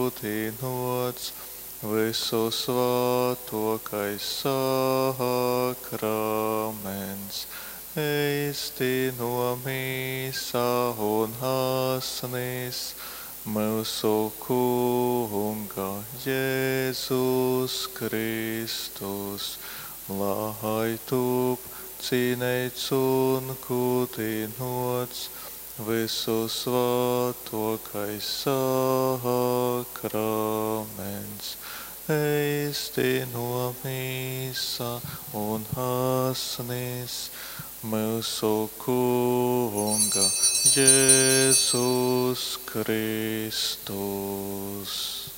kutinots, visu svētākais sakraments, īsteno mīsa un asnis, mūsu Kunga Jēzus Kristus, lai top cīnīts un kutinots, visu svētākais sakraments, īsteno mīsa un asnis, mūsu Kunga Jēzus Kristus.